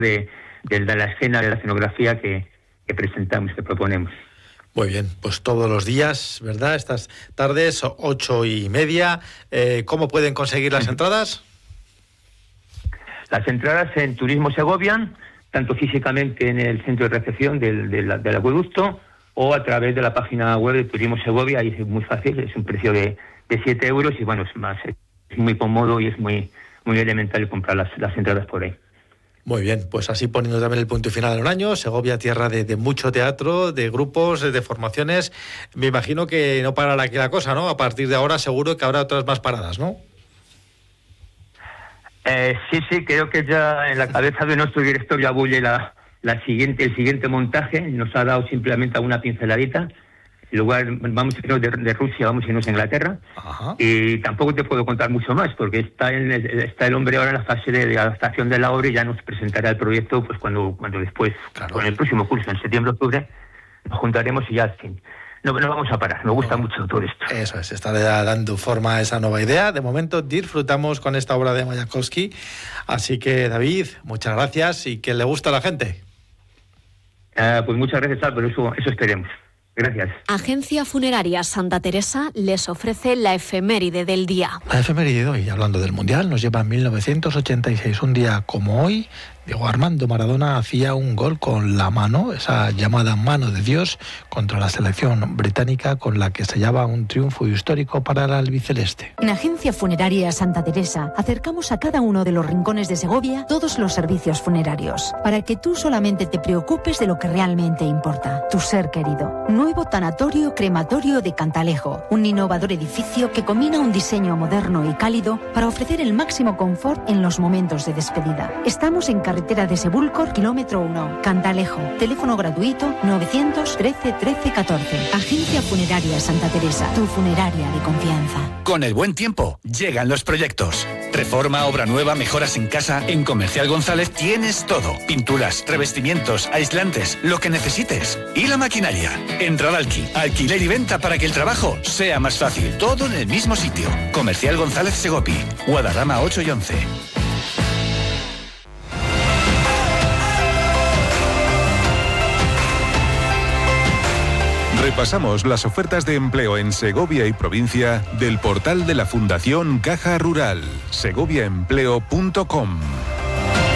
de la escena, de la escenografía que presentamos, que proponemos. Muy bien, pues todos los días, ¿verdad? Estas tardes, 8:30. ¿Cómo pueden conseguir las entradas? Las entradas en Turismo Segovia, tanto físicamente en el centro de recepción del acueducto, o a través de la página web de Turismo Segovia. Ahí es muy fácil, es un precio de 7 euros y bueno, es muy cómodo y es muy elemental comprar las entradas por ahí. Muy bien, pues así poniendo también el punto y final en un año. Segovia, tierra de mucho teatro, de grupos, de formaciones. Me imagino que no parará aquí la cosa, ¿no? A partir de ahora seguro que habrá otras más paradas, ¿no? Sí, creo que ya en la cabeza de nuestro director ya bulle el siguiente montaje. Nos ha dado simplemente una pinceladita. Luego vamos a irnos de Rusia, vamos a irnos a Inglaterra. Ajá. Y tampoco te puedo contar mucho más, porque está el hombre ahora en la fase de adaptación de la obra y ya nos presentará el proyecto pues cuando después, claro, con el próximo curso, en septiembre-octubre, nos juntaremos y ya, no vamos a parar. Me gusta mucho todo esto. Eso es, está dando forma a esa nueva idea. De momento disfrutamos con esta obra de Mayakovsky. Así que, David, muchas gracias y que le gusta a la gente. Pues muchas gracias, Álvaro, eso esperemos. Gracias. Agencia Funeraria Santa Teresa les ofrece la efeméride del día. La efeméride de hoy, hablando del Mundial, nos lleva a 1986. Un día como hoy, Diego Armando Maradona hacía un gol con la mano, esa llamada mano de Dios, contra la selección británica, con la que sellaba un triunfo histórico para el albiceleste. En Agencia Funeraria Santa Teresa acercamos a cada uno de los rincones de Segovia todos los servicios funerarios, para que tú solamente te preocupes de lo que realmente importa, tu ser querido. Nuevo tanatorio crematorio de Cantalejo, un innovador edificio que combina un diseño moderno y cálido para ofrecer el máximo confort en los momentos de despedida. Estamos en carretera de Sebúlcor, kilómetro 1, Cantalejo. Teléfono gratuito 913 13 14. Agencia Funeraria Santa Teresa, tu funeraria de confianza. Con el buen tiempo llegan los proyectos. Reforma, obra nueva, mejoras en casa. En Comercial González tienes todo. Pinturas, revestimientos, aislantes, lo que necesites. Y la maquinaria. Entralki, alquiler y venta para que el trabajo sea más fácil. Todo en el mismo sitio. Comercial González Segopi, Guadarrama 8 y 11. Repasamos las ofertas de empleo en Segovia y provincia del portal de la Fundación Caja Rural, segoviaempleo.com.